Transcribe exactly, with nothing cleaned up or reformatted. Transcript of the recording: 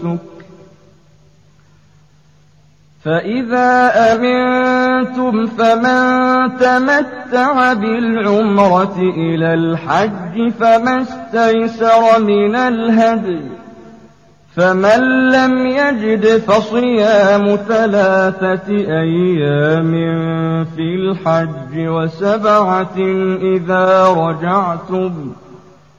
فإذا أمنتم فمن تمتع بالعمرة إلى الحج فما استيسر من الهدي، فمن لم يجد فصيام ثلاثة أيام في الحج وسبعة إذا رجعتم